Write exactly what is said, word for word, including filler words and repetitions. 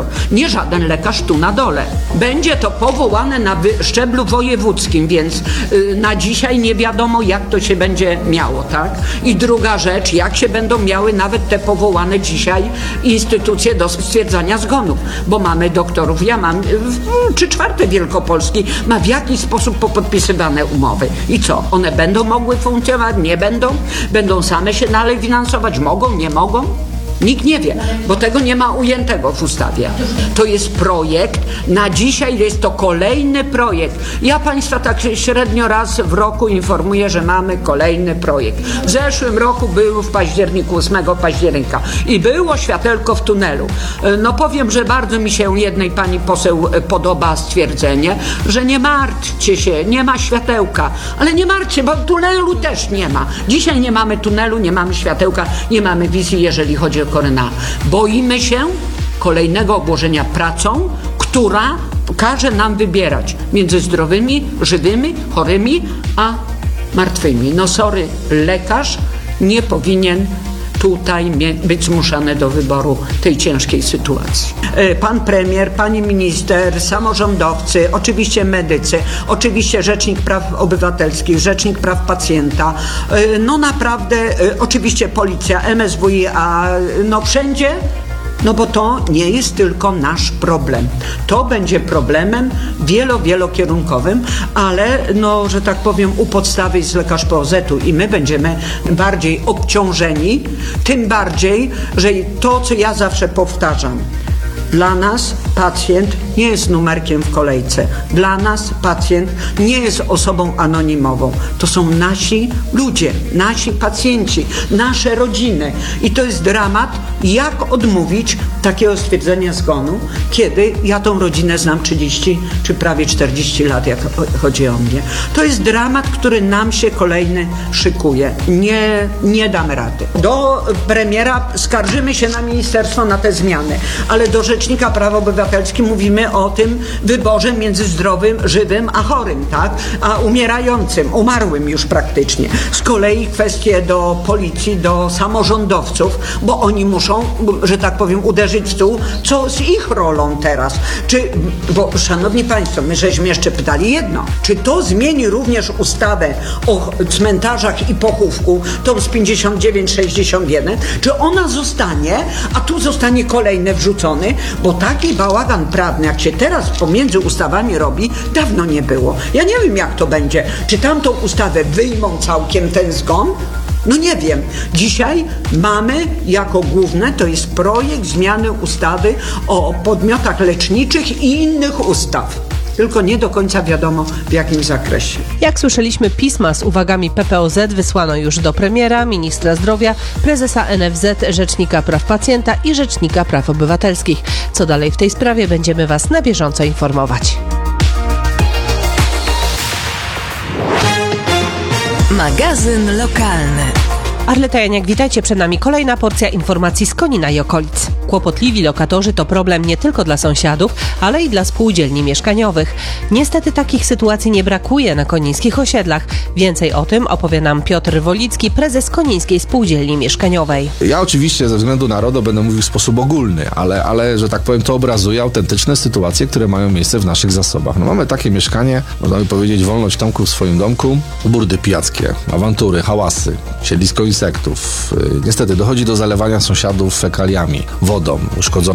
doktor, nie żaden lekarz tu na dole. Będzie to powołane na szczeblu wojewódzkim, więc yy, na dzisiaj nie wiadomo, jak to się będzie miało, tak? I druga rzecz, jak się będą miały nawet te powołane dzisiaj instytucje do stwierdzania zgonów, bo mamy doktorów, ja mam, czy czwarte Wielkopolski ma w jakiś sposób popodpisywane umowy. I co? One będą mogły funkcjonować, nie będą? Będą same się dalej finansować? Mogą, nie mogą? Nikt nie wie, bo tego nie ma ujętego w ustawie. To jest projekt, na dzisiaj jest to kolejny projekt. Ja Państwa tak średnio raz w roku informuję, że mamy kolejny projekt. W zeszłym roku był w październiku, ósmego października i było światełko w tunelu. No powiem, że bardzo mi się jednej pani poseł podoba stwierdzenie, że nie martwcie się, nie ma światełka, ale nie martwcie, bo tunelu też nie ma. Dzisiaj nie mamy tunelu, nie mamy światełka, nie mamy wizji, jeżeli chodzi o Koryna. Boimy się kolejnego obłożenia pracą, która każe nam wybierać między zdrowymi, żywymi, chorymi, a martwymi. No sorry, lekarz nie powinien tutaj być zmuszany do wyboru tej ciężkiej sytuacji. Pan premier, pani minister, samorządowcy, oczywiście medycy, oczywiście Rzecznik Praw Obywatelskich, Rzecznik Praw Pacjenta, no naprawdę, oczywiście policja, M S W i, a no wszędzie. No bo to nie jest tylko nasz problem. To będzie problemem wielo, wielokierunkowym, ale no, że tak powiem, u podstawy jest lekarz P O Z-u i my będziemy bardziej obciążeni, tym bardziej, że to, co ja zawsze powtarzam, dla nas pacjent nie jest numerkiem w kolejce. Dla nas pacjent nie jest osobą anonimową. To są nasi ludzie, nasi pacjenci, nasze rodziny. I to jest dramat, jak odmówić takiego stwierdzenia zgonu, kiedy ja tą rodzinę znam trzydzieści czy prawie czterdzieści lat, jak chodzi o mnie. To jest dramat, który nam się kolejny szykuje. Nie, nie damy rady. Do premiera skarżymy się na ministerstwo, na te zmiany, ale do Rzecznika Praw Obywatelskich mówimy o tym wyborze między zdrowym, żywym, a chorym, tak? A umierającym, umarłym już praktycznie. Z kolei kwestie do policji, do samorządowców, bo oni muszą, że tak powiem, uderzyć w stół, co z ich rolą teraz. Czy, bo szanowni państwo, my żeśmy jeszcze pytali jedno, czy to zmieni również ustawę o cmentarzach i pochówku, tą z pięćdziesiąt dziewięć sześćdziesiąt jeden, czy ona zostanie, a tu zostanie kolejny wrzucony, bo taki bałagan prawny, jak się teraz pomiędzy ustawami robi, dawno nie było. Ja nie wiem, jak to będzie. Czy tamtą ustawę wyjmą całkiem ten zgon? No nie wiem. Dzisiaj mamy jako główne, to jest projekt zmiany ustawy o podmiotach leczniczych i innych ustaw. Tylko nie do końca wiadomo, w jakim zakresie. Jak słyszeliśmy, pisma z uwagami P P O Z wysłano już do premiera, ministra zdrowia, prezesa N F Z, Rzecznika Praw Pacjenta i Rzecznika Praw Obywatelskich. Co dalej w tej sprawie, będziemy Was na bieżąco informować. Magazyn lokalny. Arleta Janiak, witajcie. Przed nami kolejna porcja informacji z Konina i okolic. Kłopotliwi lokatorzy to problem nie tylko dla sąsiadów, ale i dla spółdzielni mieszkaniowych. Niestety takich sytuacji nie brakuje na konińskich osiedlach. Więcej o tym opowie nam Piotr Wolicki, prezes Konińskiej Spółdzielni Mieszkaniowej. Ja oczywiście ze względu na RODO będę mówił w sposób ogólny, ale, ale że tak powiem, to obrazuje autentyczne sytuacje, które mają miejsce w naszych zasobach. No, mamy takie mieszkanie, można by powiedzieć, wolność Tomku w swoim domku, burdy pijackie, awantury, hałasy, siedlisko insektów. Niestety dochodzi do zalewania sąsiadów fekaliami, wodą, uszkodzoną